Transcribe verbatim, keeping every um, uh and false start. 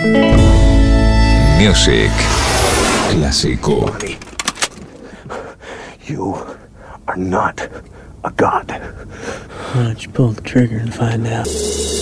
Music clásico. You are not a god. Why don't you pull the trigger and find out?